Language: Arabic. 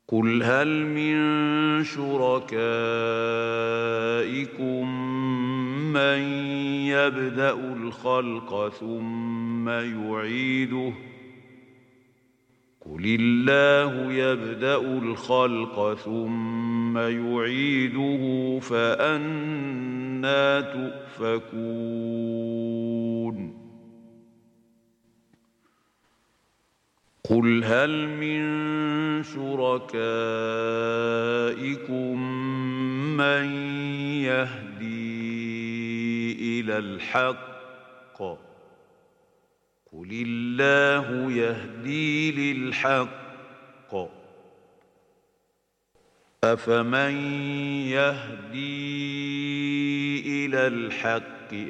قل هل من شركائكم من يبدأ الخلق ثم يعيده قل الله يبدأ الخلق ثم يعيده فأنى تؤفكون قل هل من شركائكم من يهدي إلى الحق قل الله يهدي للحق أفمن يهدي إلى الحق